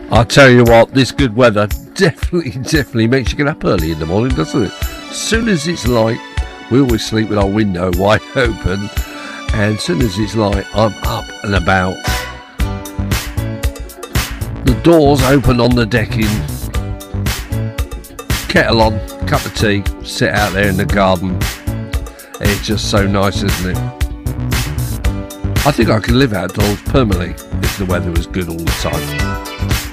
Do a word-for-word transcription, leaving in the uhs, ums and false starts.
I'll tell you what, this good weather definitely, definitely makes you get up early in the morning, doesn't it? As soon as it's light, we always sleep with our window wide open, and as soon as it's light, I'm up and about. The doors open on the decking, kettle on, cup of tea, sit out there in the garden. It's just so nice, isn't it? I think I could live outdoors permanently if the weather was good all the time.